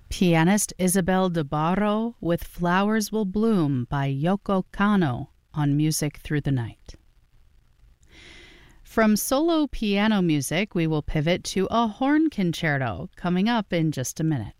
Pianist Isabel de Barro with Flowers Will Bloom by Yoko Kanno on Music Through the Night. From solo piano music, we will pivot to a horn concerto coming up in just a minute.